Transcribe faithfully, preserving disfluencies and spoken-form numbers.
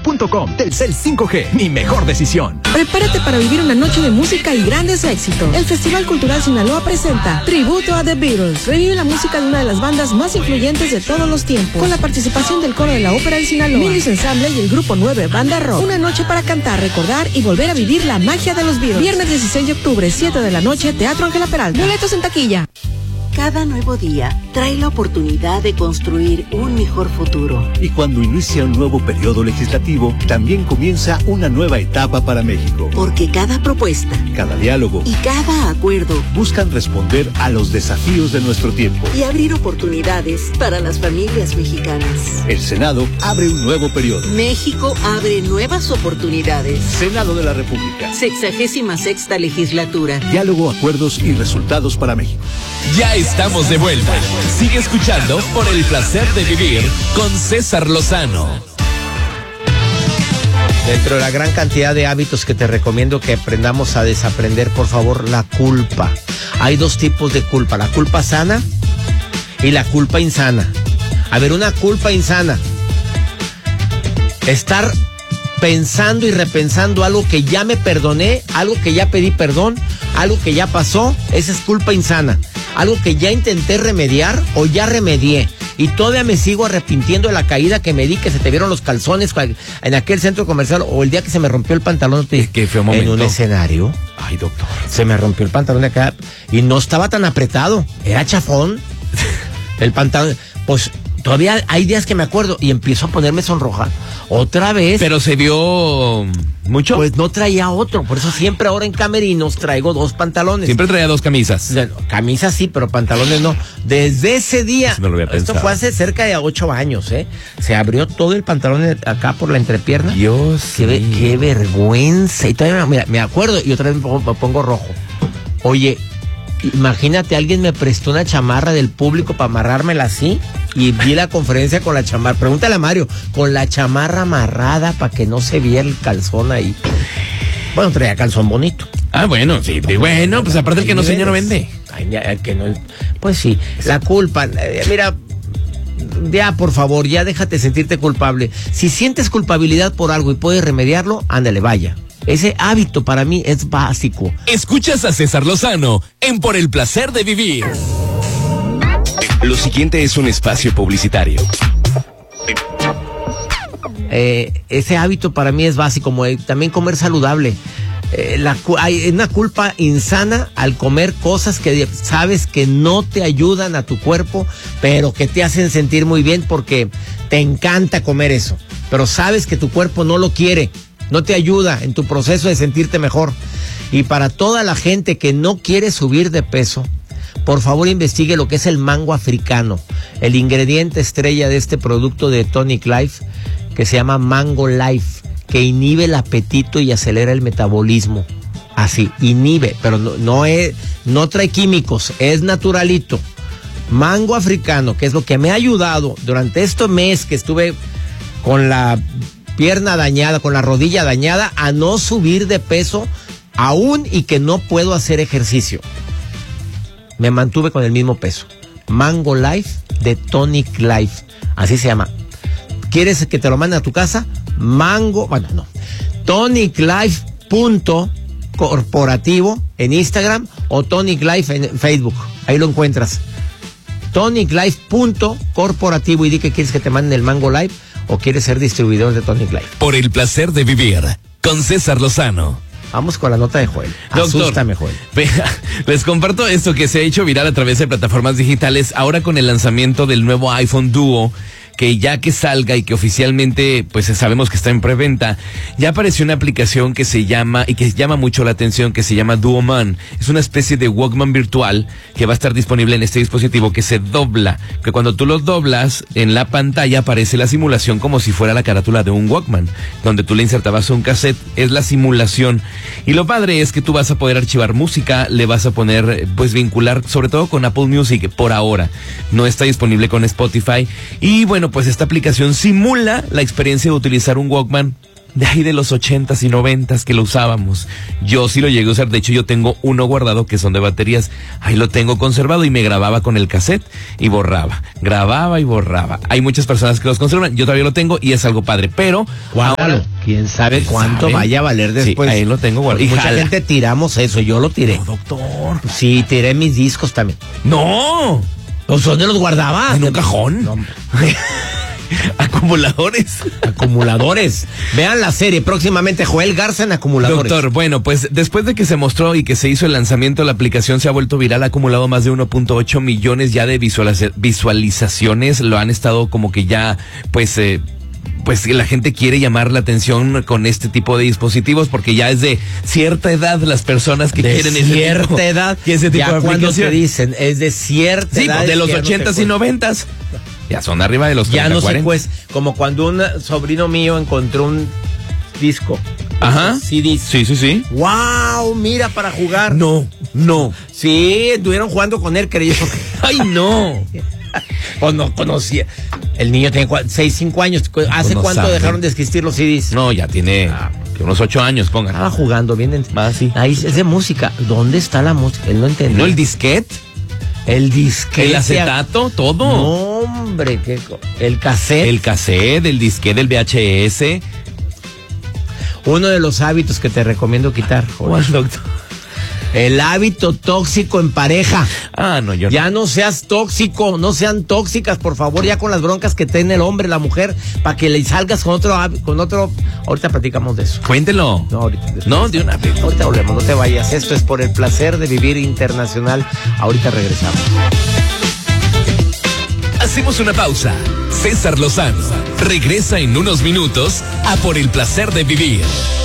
Punto com. Telcel cinco G, mi mejor decisión. Prepárate para vivir una noche de música y grandes éxitos. El Festival Cultural Sinaloa presenta Tributo a The Beatles. Revive la música de una de las bandas más influyentes de todos los tiempos, con la participación del coro de la Ópera de Sinaloa, Minis Ensemble y el Grupo nueve Banda Rock. Una noche para cantar, recordar y volver a vivir la magia de los Beatles. Viernes dieciséis de octubre, siete de la noche, Teatro Ángela Peralta. Boletos en taquilla. Cada nuevo día trae la oportunidad de construir un mejor futuro. Y cuando inicia un nuevo periodo legislativo, también comienza una nueva etapa para México. Porque cada propuesta, cada diálogo y cada acuerdo buscan responder a los desafíos de nuestro tiempo y abrir oportunidades para las familias mexicanas. El Senado abre un nuevo periodo. México abre nuevas oportunidades. Senado de la República. Sexagésima sexta legislatura. Diálogo, acuerdos y resultados para México. Ya estamos de vuelta. Sigue escuchando Por el Placer de Vivir con César Lozano. Dentro de la gran cantidad de hábitos que te recomiendo que aprendamos a desaprender, por favor, la culpa. Hay dos tipos de culpa, la culpa sana y la culpa insana. A ver, una culpa insana. Estar pensando y repensando algo que ya me perdoné, algo que ya pedí perdón, algo que ya pasó, esa es culpa insana. Algo que ya intenté remediar o ya remedié y todavía me sigo arrepintiendo de la caída que me di, que se te vieron los calzones en aquel centro comercial o el día que se me rompió el pantalón te, ¿Qué fue un momento? En un escenario. Ay, doctor. Se me rompió el pantalón de acá y no estaba tan apretado, era chafón. El pantalón, pues todavía hay días que me acuerdo y empiezo a ponerme sonroja. Otra vez. Pero se vio mucho. Pues no traía otro, por eso siempre ahora en camerinos traigo dos pantalones. Siempre traía dos camisas. Camisas sí, pero pantalones no. Desde ese día, no lo había esto pensado. fue hace cerca de ocho años, ¿eh? Se abrió todo el pantalón acá por la entrepierna. Dios. Qué, sí. qué vergüenza. Y todavía mira, me acuerdo y otra vez me pongo, me pongo rojo. Oye, imagínate, alguien me prestó una chamarra del público para amarrármela así y vi la conferencia con la chamarra. Pregúntale a Mario, con la chamarra amarrada para que no se viera el calzón ahí. Bueno, traía calzón bonito. Ah, bueno, sí. De, bueno, pues aparte el que no señor no vende. Ay, el que no. Pues sí, la culpa. Eh, mira, ya por favor, ya déjate sentirte culpable. Si sientes culpabilidad por algo y puedes remediarlo, ándale, vaya. Ese hábito para mí es básico. Escuchas a César Lozano en Por el Placer de Vivir. Lo siguiente es un espacio publicitario. Eh, ese hábito para mí es básico, como eh, también comer saludable. Eh, la, hay una culpa insana al comer cosas que sabes que no te ayudan a tu cuerpo, pero que te hacen sentir muy bien porque te encanta comer eso. Pero sabes que tu cuerpo no lo quiere. No te ayuda en tu proceso de sentirte mejor. Y para toda la gente que no quiere subir de peso, por favor investigue lo que es el mango africano, el ingrediente estrella de este producto de Tonic Life, que se llama Mango Life, que inhibe el apetito y acelera el metabolismo. Así, inhibe, pero no, no, es, no trae químicos, es naturalito. Mango africano, que es lo que me ha ayudado durante este mes que estuve con la pierna dañada, con la rodilla dañada, a no subir de peso aún y que no puedo hacer ejercicio. Me mantuve con el mismo peso. Mango Life de Tonic Life, así se llama. ¿Quieres que te lo mande a tu casa? Mango, bueno, no. Tonic Life punto corporativo en Instagram o Tonic Life en Facebook. Ahí lo encuentras. Tonic Life punto corporativo y di que quieres que te manden el Mango Life o quieres ser distribuidor de Tonic Life. Por el Placer de Vivir con César Lozano. Vamos con la nota de Joel. Doctor, asústame, Joel. Les comparto esto que se ha hecho viral a través de plataformas digitales ahora con el lanzamiento del nuevo iPhone Duo, que ya que salga y que oficialmente pues sabemos que está en preventa, ya apareció una aplicación que se llama, y que llama mucho la atención, que se llama Duoman. Es una especie de Walkman virtual que va a estar disponible en este dispositivo, que se dobla, que cuando tú lo doblas en la pantalla aparece la simulación como si fuera la carátula de un Walkman, donde tú le insertabas un cassette. Es la simulación, y lo padre es que tú vas a poder archivar música, le vas a poner, pues vincular sobre todo con Apple Music por ahora, no está disponible con Spotify, y bueno, pues esta aplicación simula la experiencia de utilizar un Walkman de ahí de los ochentas y noventas que lo usábamos. Yo sí lo llegué a usar, de hecho yo tengo uno guardado que son de baterías, ahí lo tengo conservado y me grababa con el cassette y borraba, grababa y borraba. Hay muchas personas que los conservan, yo todavía lo tengo y es algo padre, pero Guárdalo. ahora, quién sabe cuánto sabe? vaya a valer después. Sí, ahí lo tengo guardado. Mucha jala. gente tiramos eso, yo lo tiré. No, doctor. Sí, tiré mis discos también. No. ¿Los dónde los guardabas? En un cajón. No, Acumuladores. acumuladores. Vean la serie próximamente, Joel Garza en acumuladores. Doctor, bueno, pues después de que se mostró y que se hizo el lanzamiento, la aplicación se ha vuelto viral, ha acumulado más de uno punto ocho millones ya de visualiza- visualizaciones, lo han estado como que ya, pues, eh, pues la gente quiere llamar la atención con este tipo de dispositivos porque ya es de cierta edad las personas que de quieren ese cierta tipo, edad. que ese tipo ya de cuando te aplicación. dicen, es de cierta Sí, edad. pues, de los ya no se ochentas y puede. noventas. Ya son arriba de los Ya treinta, no se cuarenta. pues, como cuando un sobrino mío encontró un disco. Ajá. C D. Sí, sí, sí. ¡Wow! Mira, para jugar. No, no. Sí, estuvieron jugando con él, creyó que... Ay, no. O no conocía. El niño tiene seis, cinco años. ¿Hace no cuánto sabe. dejaron de existir los C Ds? No, ya tiene Ah. que unos ocho años, pongan. Estaba jugando, vienen. Ah, sí. Ahí es de música. ¿Dónde está la música? Él no entendió. ¿No el disquete? El disquete. ¿El acetato? Todo. No, hombre, qué co- el cassette. El cassette, el disquete, el V H S. Uno de los hábitos que te recomiendo quitar, Joel. ¿Cuál, doctor? El hábito tóxico en pareja. Ah, no, yo Ya no seas tóxico, no sean tóxicas, por favor, ya con las broncas que tiene el hombre, la mujer, para que le salgas con otro, hab- con otro. Ahorita platicamos de eso. no. Cuéntelo. No, ahorita. después. No, de una vez. Ahorita volvemos, no te vayas. Esto es por el placer de vivir internacional. Ahorita regresamos. Hacemos una pausa. César Lozano regresa en unos minutos a Por el placer de vivir.